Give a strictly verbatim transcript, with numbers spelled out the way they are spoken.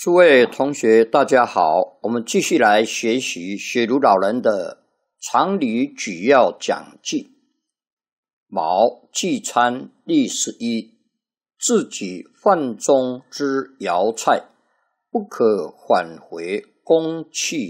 诸位同学，大家好，我们继续来学习雪茹老人的常理举要讲记。卯季餐历十一，自己饭中之肴菜，不可返回公器